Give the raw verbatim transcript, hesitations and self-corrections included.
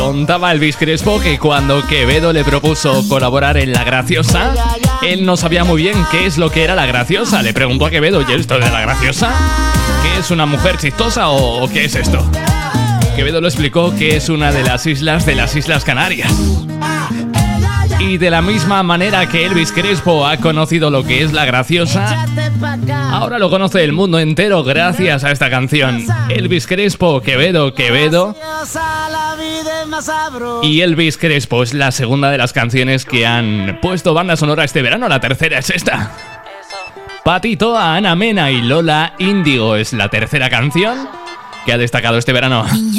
Contaba Elvis Crespo que cuando Quevedo le propuso colaborar en La Graciosa, él no sabía muy bien qué es lo que era La Graciosa. Le preguntó a Quevedo, ¿y esto de La Graciosa? ¿Qué es una mujer chistosa o, o qué es esto? Quevedo lo explicó que es una de las islas de las Islas Canarias. Y de la misma manera que Elvis Crespo ha conocido lo que es La Graciosa, ahora lo conoce el mundo entero gracias a esta canción. Elvis Crespo, Quevedo, Quevedo. Y Elvis Crespo es la segunda de las canciones que han puesto banda sonora este verano. La tercera es esta. Patito, Ana Mena y Lola Índigo es la tercera canción que ha destacado este verano.